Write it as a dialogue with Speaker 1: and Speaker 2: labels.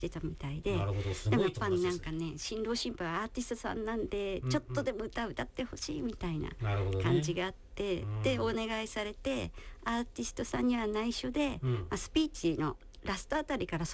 Speaker 1: してたみたいで、
Speaker 2: なるほど、す
Speaker 1: でも
Speaker 2: ごい
Speaker 1: やっぱりなん
Speaker 2: 友達ですね。
Speaker 1: かね、新郎新婦はアーティストさんなんで、ちょっとでも歌ってほしいみたいな
Speaker 2: なるほどね。
Speaker 1: 感じがあって、でお願いされて、アーティストさんには内緒で、スピーチのラストあたりから